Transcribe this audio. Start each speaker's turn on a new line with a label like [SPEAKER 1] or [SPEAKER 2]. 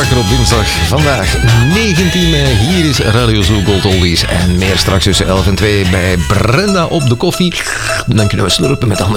[SPEAKER 1] wakker op dinsdag. Vandaag 19 mei. Hier is Radio Zoo Gold Oldies. En meer straks tussen 11 en 2 bij Brenda op de koffie. Dan kunnen we slurpen met andere